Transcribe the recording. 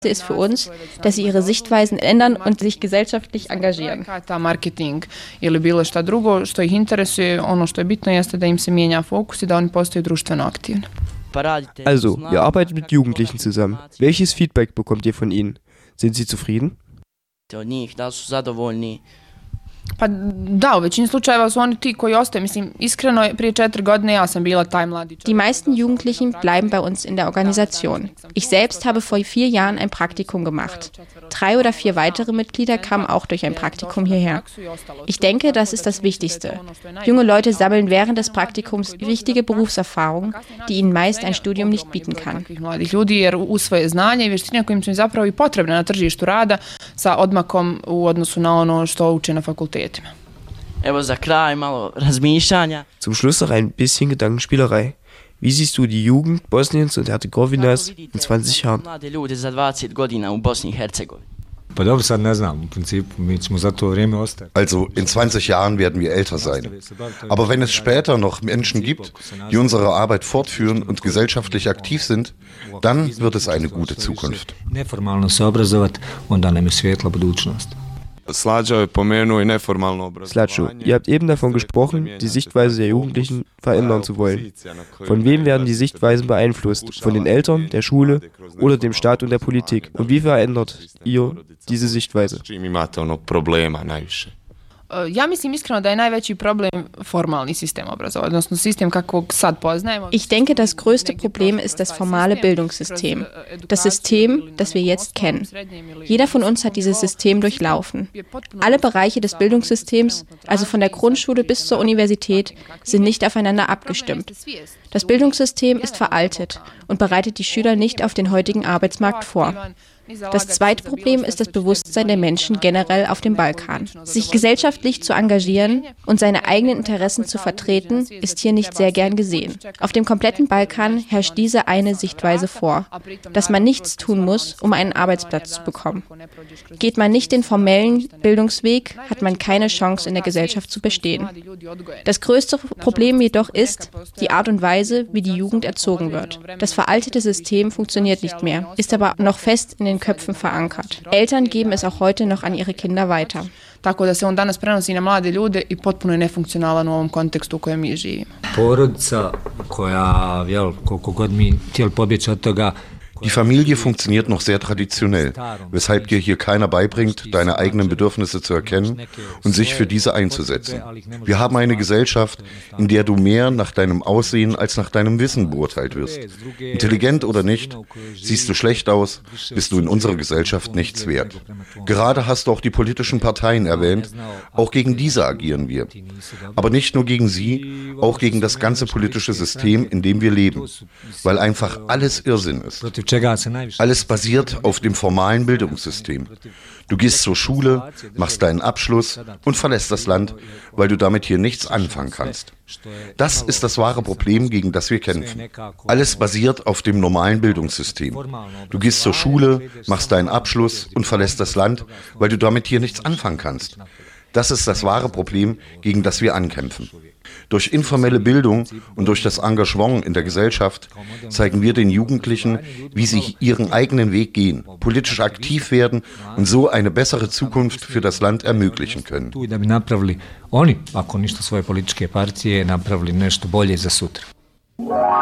ist für uns, dass sie ihre Sichtweisen ändern und sich gesellschaftlich engagieren. Marketing ili bilo šta drugo što ih interesuje, ono što je bitno jeste da im se mijenja fokus i da oni postaju društveno aktivni. Also, ihr arbeitet mit Jugendlichen zusammen. Welches Feedback bekommt ihr von ihnen? Sind sie zufrieden? Pa da, u većini slučajeva su oni ti koji ostaju. Mislim, iskreno, prije 4 godine ja sam bila taj mladi čovjek. Die meisten Jugendlichen bleiben bei uns in der Organisation. Ich selbst habe vor 4 Jahren ein Praktikum gemacht. 3 oder 4 weitere Mitglieder kamen auch durch ein Praktikum hierher. Ich denke, das ist das Wichtigste. Junge Leute sammeln während des Praktikums wichtige Berufserfahrung, die ihnen meist ein Studium nicht bieten kann. Mladih ljudi jer usvoje znanje i vještine koje im su zapravo i potrebne na tržištu rada sa odmakom u odnosu na ono što uče na fakultetima. Evo za kraj malo razmišljanja. Zum Schluss noch ein bisschen Gedankenspielerei. Wie siehst du die Jugend Bosniens und Herzegowinas in 20 Jahren? Mlade ljude za 20 godina u Bosni i Hercegovini. Pa dobro, sad ne znam, u principu mi ćemo za to vrijeme ostati. Also in 20 Jahren werden wir älter sein. Aber wenn es später noch Menschen gibt, die unsere Arbeit fortführen und gesellschaftlich aktiv sind, dann wird es eine gute Zukunft. Neformalno se obrazovat, onda nam je svijetla budućnost. Sladscho, ihr habt eben davon gesprochen, die Sichtweise der Jugendlichen verändern zu wollen. Von wem werden die Sichtweisen beeinflusst? Von den Eltern, der Schule oder dem Staat und der Politik? Und wie verändert ihr diese Sichtweise? Ja mislim iskreno da je najveći problem formalni sistem obrazovanja, odnosno sistem kakvog sad poznajemo. Ich denke, das größte Problem ist das formale Bildungssystem. Das System, das wir jetzt kennen. Jeder von uns hat dieses System durchlaufen. Alle Bereiche des Bildungssystems, also von der Grundschule bis zur Universität, sind nicht aufeinander abgestimmt. Das Bildungssystem ist veraltet und bereitet die Schüler nicht auf den heutigen Arbeitsmarkt vor. Das zweite Problem ist das Bewusstsein der Menschen generell auf dem Balkan. Sich gesellschaftlich zu engagieren und seine eigenen Interessen zu vertreten, ist hier nicht sehr gern gesehen. Auf dem kompletten Balkan herrscht diese eine Sichtweise vor, dass man nichts tun muss, um einen Arbeitsplatz zu bekommen. Geht man nicht den formellen Bildungsweg, hat man keine Chance, in der Gesellschaft zu bestehen. Das größte Problem jedoch ist die Art und Weise, wie die Jugend erzogen wird. Das veraltete System funktioniert nicht mehr, ist aber noch fest in den Köpfen verankert. Eltern geben es auch heute noch an ihre Kinder weiter. Tako da se on danas prenosi na mlade ljude i potpuno je nefunkcionalan u ovom kontekstu u kojem mi živimo. Porodica koja, koliko god mi htjeli pobjeći od toga. Die Familie funktioniert noch sehr traditionell, weshalb dir hier keiner beibringt, deine eigenen Bedürfnisse zu erkennen und sich für diese einzusetzen. Wir haben eine Gesellschaft, in der du mehr nach deinem Aussehen als nach deinem Wissen beurteilt wirst. Intelligent oder nicht, siehst du schlecht aus, bist du in unserer Gesellschaft nichts wert. Gerade hast du auch die politischen Parteien erwähnt, auch gegen diese agieren wir. Aber nicht nur gegen sie, auch gegen das ganze politische System, in dem wir leben, weil einfach alles Irrsinn ist. Alles basiert auf dem formalen Bildungssystem. Du gehst zur Schule, machst deinen Abschluss und verlässt das Land, weil du damit hier nichts anfangen kannst. Das ist das wahre Problem, gegen das wir kämpfen. Alles basiert auf dem normalen Bildungssystem. Du gehst zur Schule, machst deinen Abschluss und verlässt das Land, weil du damit hier nichts anfangen kannst. Das ist das wahre Problem, gegen das wir ankämpfen. Durch informelle Bildung und durch das Engagement in der Gesellschaft zeigen wir den Jugendlichen, wie sie ihren eigenen Weg gehen, politisch aktiv werden und so eine bessere Zukunft für das Land ermöglichen können. Oni, ako ništa svoje političke partije, napravili nešto bolje za sutra.